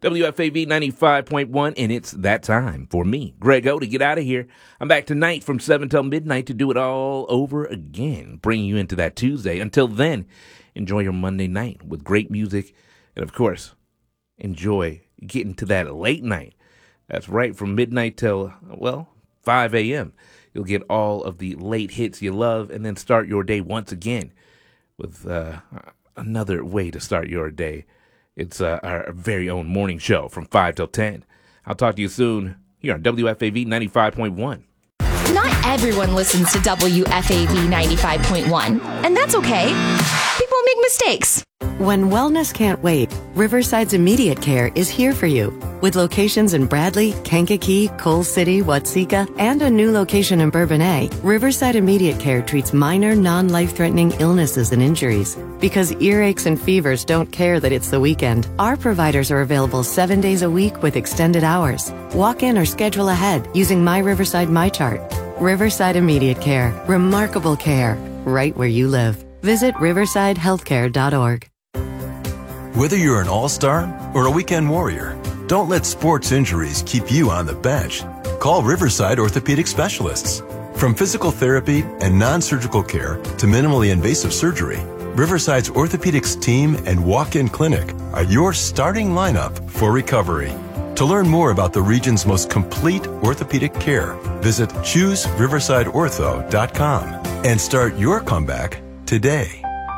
WFAV 95.1, and it's that time for me, Greg O, to get out of here. I'm back tonight from 7 till midnight to do it all over again, bringing you into that Tuesday. Until then, enjoy your Monday night with great music, and of course, enjoy getting to that late night. That's right, from midnight till, 5 a.m. You'll get all of the late hits you love, and then start your day once again with another way to start your day. It's our very own morning show from 5 till 10. I'll talk to you soon here on WFAV 95.1. Not everyone listens to WFAV 95.1, and that's okay. People make mistakes. When wellness can't wait, Riverside's Immediate Care is here for you. With locations in Bradley, Kankakee, Coal City, Watseka, and a new location in Bourbonnais, Riverside Immediate Care treats minor, non-life-threatening illnesses and injuries. Because earaches and fevers don't care that it's the weekend, our providers are available 7 days a week with extended hours. Walk in or schedule ahead using My Riverside MyChart. Riverside Immediate Care. Remarkable care. Right where you live. Visit riversidehealthcare.org. Whether you're an all-star or a weekend warrior, don't let sports injuries keep you on the bench. Call Riverside Orthopedic Specialists. From physical therapy and non-surgical care to minimally invasive surgery, Riverside's orthopedics team and walk-in clinic are your starting lineup for recovery. To learn more about the region's most complete orthopedic care, visit ChooseRiversideOrtho.com and start your comeback today.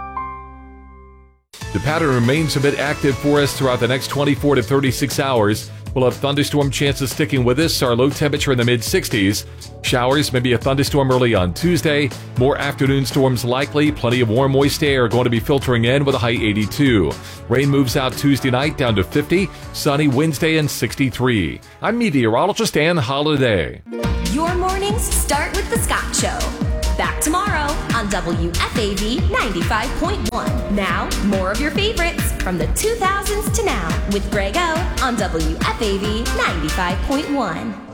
The pattern remains a bit active for us throughout the next 24 to 36 hours. We'll have thunderstorm chances sticking with us. Our low temperature in the mid-60s. Showers, maybe a thunderstorm early on Tuesday. More afternoon storms likely. Plenty of warm, moist air going to be filtering in with a high 82. Rain moves out Tuesday night down to 50. Sunny Wednesday and 63. I'm meteorologist Ann Holiday. Your mornings start with The Scott Show. Back tomorrow on WFAV 95.1. Now, more of your favorites from the 2000s to now with Greg O on WFAV 95.1.